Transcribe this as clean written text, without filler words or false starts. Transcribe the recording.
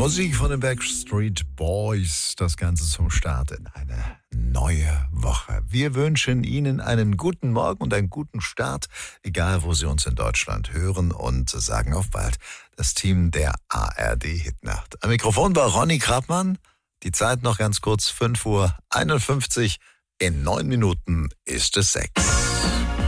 Musik von den Backstreet Boys, das Ganze zum Start in eine neue Woche. Wir wünschen Ihnen einen guten Morgen und einen guten Start, egal wo Sie uns in Deutschland hören, und sagen auf bald, das Team der ARD Hitnacht. Am Mikrofon war Ronny Krabmann, die Zeit noch ganz kurz, 5:51 Uhr, in 9 Minuten ist es 6.